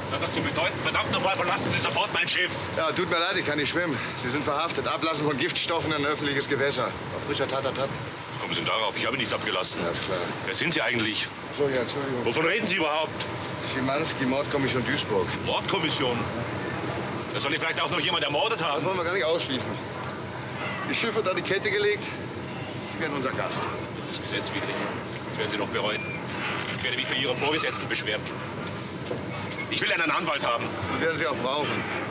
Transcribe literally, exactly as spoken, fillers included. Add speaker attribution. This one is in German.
Speaker 1: Hat das zu bedeuten? Verdammt nochmal, verlassen Sie sofort mein Schiff.
Speaker 2: Ja, tut mir leid, ich kann nicht schwimmen. Sie sind verhaftet. Ablassen von Giftstoffen in ein öffentliches Gewässer. Auf frischer Tatatat.
Speaker 1: Kommen Sie darauf, ich habe nichts abgelassen.
Speaker 2: Ja, ist klar.
Speaker 1: Wer sind Sie eigentlich?
Speaker 2: So, ja, Entschuldigung.
Speaker 1: Wovon reden Sie überhaupt?
Speaker 2: Schimanski, Mordkommission Duisburg.
Speaker 1: Mordkommission? Da soll ich vielleicht auch noch jemand ermordet
Speaker 2: Das
Speaker 1: haben.
Speaker 2: wollen wir gar nicht ausschließen. Ihr Schiff wird an die Kette gelegt. Sie werden unser Gast.
Speaker 1: Das ist gesetzwidrig. Das werden Sie noch bereuen. Ich werde mich bei Ihrem Vorgesetzten beschweren. Ich will einen Anwalt haben.
Speaker 2: Den werden Sie auch brauchen.